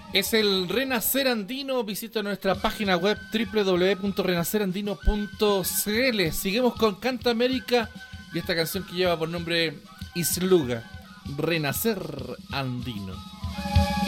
Es el Renacer Andino. Visita nuestra página web www.renacerandino.cl. Seguimos con Canta América y esta canción que lleva por nombre Isluga, Renacer Andino.